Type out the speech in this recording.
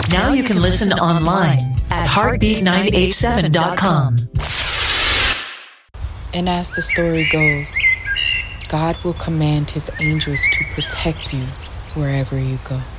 Now you can listen online at heartbeat987.com. And as the story goes, God will command his angels to protect you wherever you go.